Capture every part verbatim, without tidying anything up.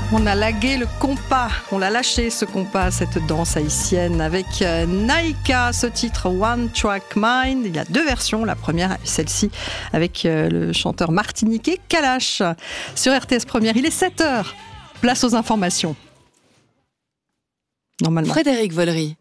On a lagué le compas, on l'a lâché ce compas, cette danse haïtienne avec Naïka, ce titre One Track Mind. Il y a deux versions, la première, celle-ci, avec le chanteur martiniquais Kalash. Sur R T S Première, il est sept heures, place aux informations. Normalement. Frédéric Vollery.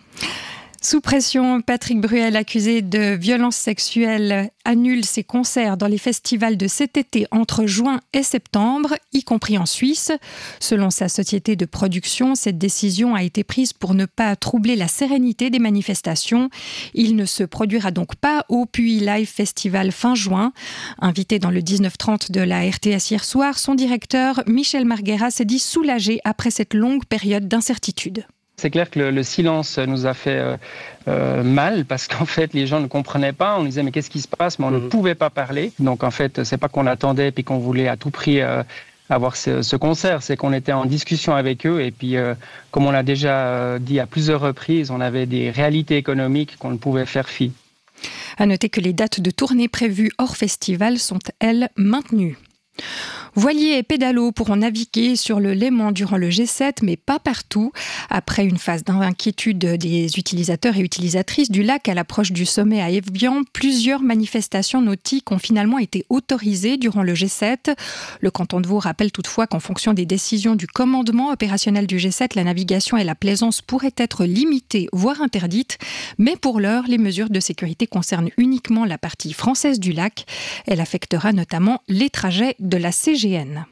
Sous pression, Patrick Bruel, accusé de violences sexuelles, annule ses concerts dans les festivals de cet été entre juin et septembre, y compris en Suisse. Selon sa société de production, cette décision a été prise pour ne pas troubler la sérénité des manifestations. Il ne se produira donc pas au Puy Live Festival fin juin. Invité dans le dix-neuf trente de la R T S hier soir, son directeur, Michel Marguera, s'est dit soulagé après cette longue période d'incertitude. C'est clair que le, le silence nous a fait euh, euh, mal parce qu'en fait les gens ne comprenaient pas, on disait mais qu'est-ce qui se passe, mais on mmh. ne pouvait pas parler. Donc en fait c'est pas qu'on attendait puis qu'on voulait à tout prix euh, avoir ce, ce concert, c'est qu'on était en discussion avec eux et puis euh, comme on l'a déjà euh, dit à plusieurs reprises, on avait des réalités économiques qu'on ne pouvait faire fi. À noter que les dates de tournée prévues hors festival sont elles maintenues. Voiliers et pédalos pourront naviguer sur le Léman durant le G sept, mais pas partout. Après une phase d'inquiétude des utilisateurs et utilisatrices du lac à l'approche du sommet à Evian, plusieurs manifestations nautiques ont finalement été autorisées durant le G sept. Le canton de Vaud rappelle toutefois qu'en fonction des décisions du commandement opérationnel du G sept, la navigation et la plaisance pourraient être limitées, voire interdites. Mais pour l'heure, les mesures de sécurité concernent uniquement la partie française du lac. Elle affectera notamment les trajets de la C G N.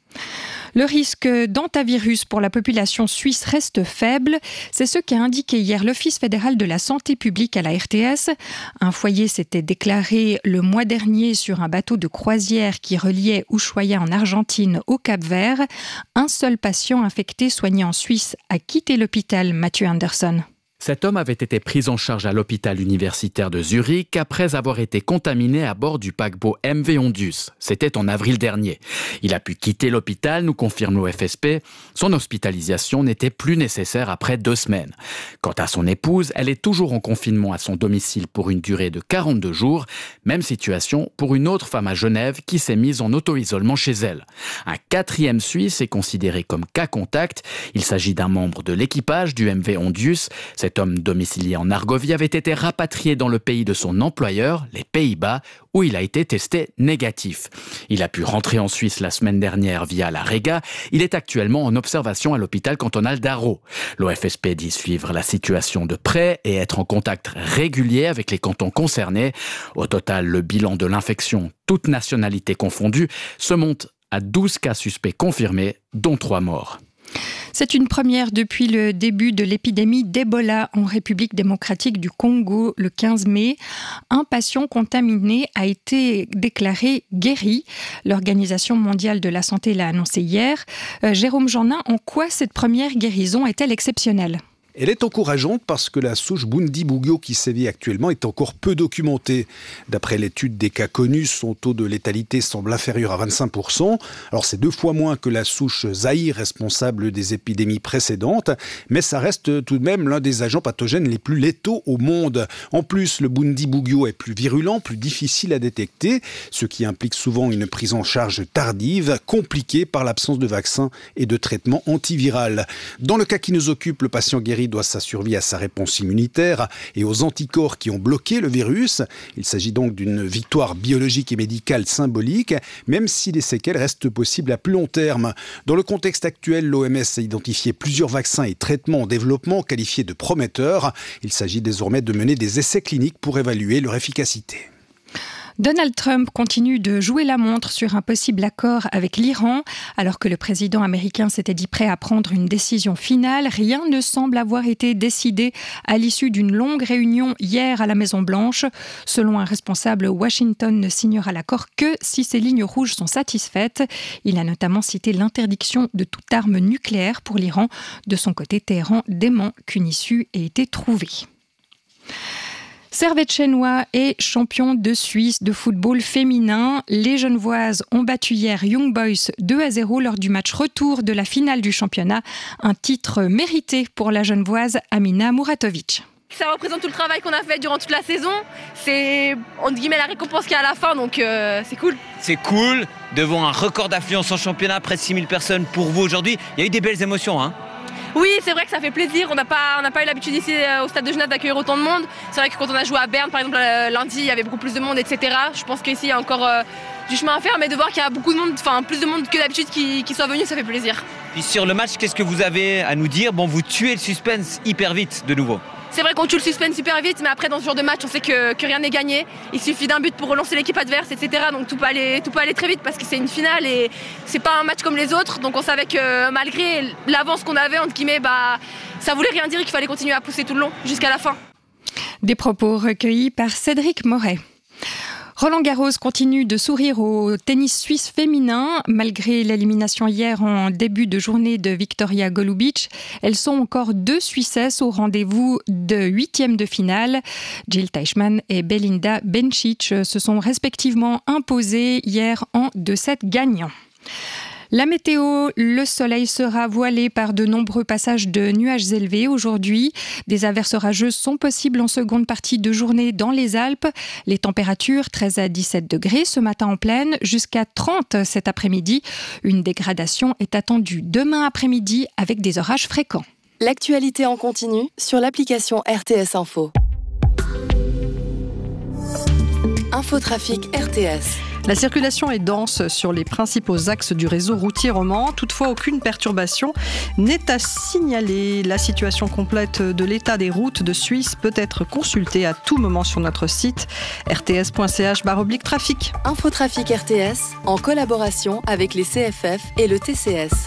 Le risque d'hantavirus pour la population suisse reste faible. C'est ce qu'a indiqué hier l'Office fédéral de la santé publique à la R T S. Un foyer s'était déclaré le mois dernier sur un bateau de croisière qui reliait Ushuaia en Argentine au Cap-Vert. Un seul patient infecté soigné en Suisse a quitté l'hôpital, Mathieu Anderson. Cet homme avait été pris en charge à l'hôpital universitaire de Zurich après avoir été contaminé à bord du paquebot M V Ondius. C'était en avril dernier. Il a pu quitter l'hôpital, nous confirme l'O F S P. Son hospitalisation n'était plus nécessaire après deux semaines. Quant à son épouse, elle est toujours en confinement à son domicile pour une durée de quarante-deux jours. Même situation pour une autre femme à Genève qui s'est mise en auto-isolement chez elle. Un quatrième Suisse est considéré comme cas contact. Il s'agit d'un membre de l'équipage du M V Ondius. Cet homme domicilié en Argovie avait été rapatrié dans le pays de son employeur, les Pays-Bas, où il a été testé négatif. Il a pu rentrer en Suisse la semaine dernière via la Rega. Il est actuellement en observation à l'hôpital cantonal d'Arreau. L'O F S P dit suivre la situation de près et être en contact régulier avec les cantons concernés. Au total, le bilan de l'infection, toutes nationalités confondues, se monte à douze cas suspects confirmés, dont trois morts. C'est une première depuis le début de l'épidémie d'Ebola en République démocratique du Congo le quinze mai. Un patient contaminé a été déclaré guéri. L'Organisation mondiale de la santé l'a annoncé hier. Euh, Jérôme Jeannin, en quoi cette première guérison est-elle exceptionnelle ? Elle est encourageante parce que la souche Bundibugyo qui sévit actuellement est encore peu documentée. D'après l'étude des cas connus, son taux de létalité semble inférieur à vingt-cinq pour cent. Alors c'est deux fois moins que la souche Zaïre responsable des épidémies précédentes, mais ça reste tout de même l'un des agents pathogènes les plus létaux au monde. En plus, le Bundibugyo est plus virulent, plus difficile à détecter, ce qui implique souvent une prise en charge tardive, compliquée par l'absence de vaccins et de traitement antiviral. Dans le cas qui nous occupe, le patient guéri doit sa survie à sa réponse immunitaire et aux anticorps qui ont bloqué le virus. Il s'agit donc d'une victoire biologique et médicale symbolique, même si les séquelles restent possibles à plus long terme. Dans le contexte actuel, l'O M S a identifié plusieurs vaccins et traitements en développement qualifiés de prometteurs. Il s'agit désormais de mener des essais cliniques pour évaluer leur efficacité. Donald Trump continue de jouer la montre sur un possible accord avec l'Iran. Alors que le président américain s'était dit prêt à prendre une décision finale, rien ne semble avoir été décidé à l'issue d'une longue réunion hier à la Maison-Blanche. Selon un responsable, Washington ne signera l'accord que si ses lignes rouges sont satisfaites. Il a notamment cité l'interdiction de toute arme nucléaire pour l'Iran. De son côté, Téhéran dément qu'une issue ait été trouvée. Servette-Chenois est champion de Suisse de football féminin. Les Genevoises ont battu hier Young Boys deux à zéro lors du match retour de la finale du championnat. Un titre mérité pour la Genevoise Amina Muratovic. Ça représente tout le travail qu'on a fait durant toute la saison. C'est, entre guillemets, la récompense qu'il y a à la fin, donc euh, c'est cool. C'est cool, devant un record d'affluence en championnat, près de six mille personnes pour vous aujourd'hui. Il y a eu des belles émotions, hein? Oui, c'est vrai que ça fait plaisir. On n'a pas, on n'a pas eu l'habitude ici euh, au Stade de Genève d'accueillir autant de monde. C'est vrai que quand on a joué à Berne, par exemple, euh, lundi, il y avait beaucoup plus de monde, et cetera. Je pense qu'ici, il y a encore euh, du chemin à faire, mais de voir qu'il y a beaucoup de monde, enfin plus de monde que d'habitude qui, qui soit venu, ça fait plaisir. Puis sur le match, qu'est-ce que vous avez à nous dire? Bon, vous tuez le suspense hyper vite, de nouveau. C'est vrai qu'on tue le suspense super vite, mais après dans ce genre de match, on sait que, que rien n'est gagné. Il suffit d'un but pour relancer l'équipe adverse, et cetera. Donc tout peut aller, tout peut aller très vite parce que c'est une finale et c'est pas un match comme les autres. Donc on savait que malgré l'avance qu'on avait, entre guillemets, bah, ça voulait rien dire et qu'il fallait continuer à pousser tout le long jusqu'à la fin. Des propos recueillis par Cédric Moret. Roland Garros continue de sourire au tennis suisse féminin. Malgré l'élimination hier en début de journée de Victoria Golubic, elles sont encore deux Suissesses au rendez-vous de huitième de finale. Jill Teichmann et Belinda Bencic se sont respectivement imposées hier en deux sept gagnants. La météo, le soleil sera voilé par de nombreux passages de nuages élevés aujourd'hui. Des averses orageuses sont possibles en seconde partie de journée dans les Alpes. Les températures treize à dix-sept degrés ce matin en plaine, jusqu'à trente cet après-midi. Une dégradation est attendue demain après-midi avec des orages fréquents. L'actualité en continu sur l'application R T S Info. Infotrafic R T S. La circulation est dense sur les principaux axes du réseau routier roman. Toutefois, aucune perturbation n'est à signaler. La situation complète de l'état des routes de Suisse peut être consultée à tout moment sur notre site r t s point c h barre oblique trafic. Infotrafic R T S en collaboration avec les C F F et le T C S.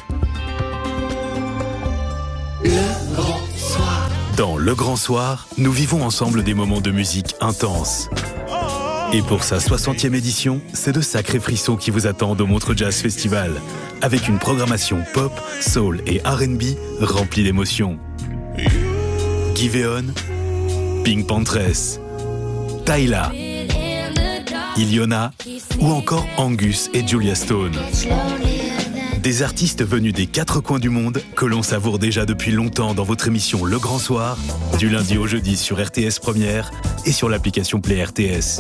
Le Grand Soir. Dans Le Grand Soir, nous vivons ensemble des moments de musique intenses. Et pour sa soixantième édition, c'est de sacrés frissons qui vous attendent au Montreux Jazz Festival, avec une programmation pop, soul et R and B remplie d'émotions. Giveon, Pink Panthers, Tyla, Iliona ou encore Angus et Julia Stone. Des artistes venus des quatre coins du monde que l'on savoure déjà depuis longtemps dans votre émission Le Grand Soir, du lundi au jeudi sur R T S Première et sur l'application Play R T S.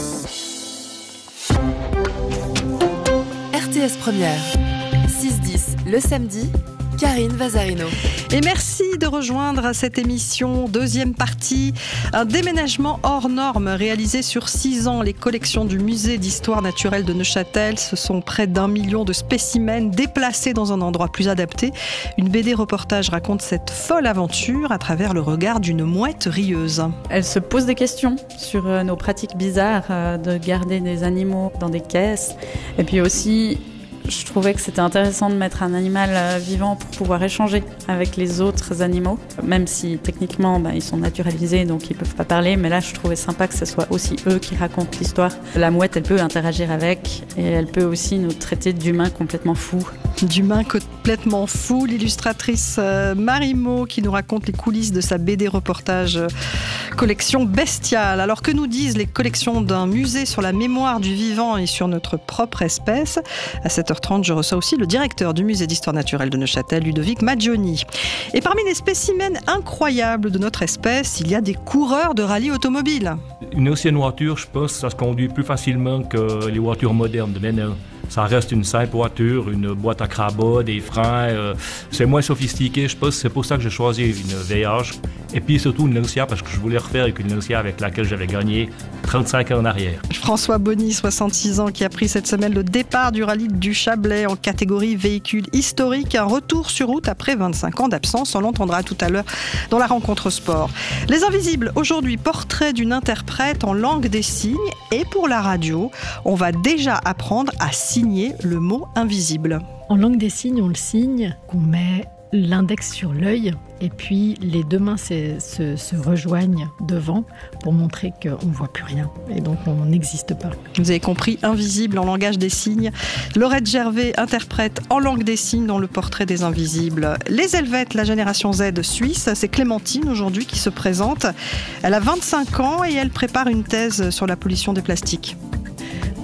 R T S Première, six dix le samedi, Karine Vazarino. Et merci de rejoindre cette émission, deuxième partie, un déménagement hors norme réalisé sur six ans. Les collections du musée d'histoire naturelle de Neuchâtel, ce sont près d'un million de spécimens déplacés dans un endroit plus adapté. Une B D reportage raconte cette folle aventure à travers le regard d'une mouette rieuse. Elle se pose des questions sur nos pratiques bizarres de garder des animaux dans des caisses et puis aussi je trouvais que c'était intéressant de mettre un animal vivant pour pouvoir échanger avec les autres animaux, même si techniquement bah, ils sont naturalisés donc ils peuvent pas parler, mais là je trouvais sympa que ce soit aussi eux qui racontent l'histoire. La mouette elle peut interagir avec et elle peut aussi nous traiter d'humains complètement fous. D'humains complètement fous, l'illustratrice Marimo qui nous raconte les coulisses de sa B D reportage collection bestiale. Alors que nous disent les collections d'un musée sur la mémoire du vivant et sur notre propre espèce? À sept heures trente, je reçois aussi le directeur du musée d'histoire naturelle de Neuchâtel, Ludovic Maggioni. Et parmi les spécimens incroyables de notre espèce, il y a des coureurs de rallye automobile. Une ancienne voiture, je pense, ça se conduit plus facilement que les voitures modernes de maintenant. Ça reste une simple voiture, une boîte à crabot, des freins. Euh, c'est moins sophistiqué, je pense. C'est pour ça que j'ai choisi une V H. Et puis surtout une Lancia, parce que je voulais refaire avec une Lancia avec laquelle j'avais gagné trente-cinq ans en arrière. François Bonny, soixante-six ans, qui a pris cette semaine le départ du rallye du Chablais en catégorie véhicule historique. Un retour sur route après vingt-cinq ans d'absence. On l'entendra tout à l'heure dans la rencontre sport. Les Invisibles, aujourd'hui, portrait d'une interprète en langue des signes. Et pour la radio, on va déjà apprendre à signer le mot invisible. En langue des signes, on le signe, qu'on met l'index sur l'œil et puis les deux mains se, se, se rejoignent devant pour montrer qu'on ne voit plus rien et donc on n'existe pas. Vous avez compris, invisible en langage des signes. Laurette Gervais interprète en langue des signes dans le portrait des Invisibles. Les Helvètes, la génération Z suisse, c'est Clémentine aujourd'hui qui se présente. Elle a vingt-cinq ans et elle prépare une thèse sur la pollution des plastiques.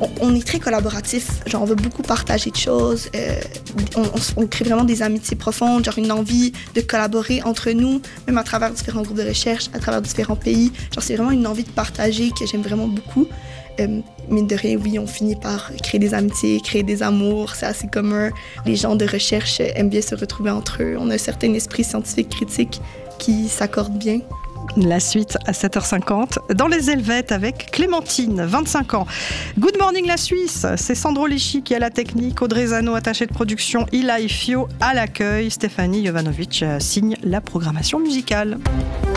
on, on est très collaboratif. Genre, on veut beaucoup partager de choses. Euh, on, on, on crée vraiment des amitiés profondes, genre une envie de collaborer entre nous, même à travers différents groupes de recherche, à travers différents pays. Genre, c'est vraiment une envie de partager que j'aime vraiment beaucoup. Euh, mine de rien, oui, on finit par créer des amitiés, créer des amours, c'est assez commun. Les gens de recherche aiment bien se retrouver entre eux. On a un certain esprit scientifique critique qui s'accorde bien. La suite à sept heures cinquante dans les Helvètes avec Clémentine, vingt-cinq ans. Good Morning la Suisse, c'est Sandro Lichy qui a la technique, Audrey Zano, attaché de production, Ila Ifio à l'accueil, Stéphanie Jovanovic signe la programmation musicale.